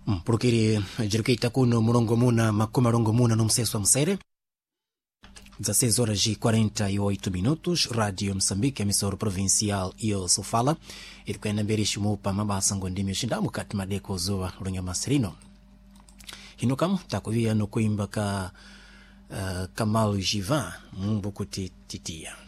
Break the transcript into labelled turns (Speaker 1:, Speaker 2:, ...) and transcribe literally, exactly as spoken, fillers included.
Speaker 1: Mpurukiri jirikeita kuno murongo muna makumi rongo muna no mseso msere. dezasseis horas e quarenta e oito minutos, Rádio Moçambique, emissora provincial iyo sofala. Irikuena berishi mupa mabasa ngondimi shindamu kati madeko zoa runga masrino. Hinokamu takuvia no kuimba ka uh, Kamal Jivan mumbu kuti titia.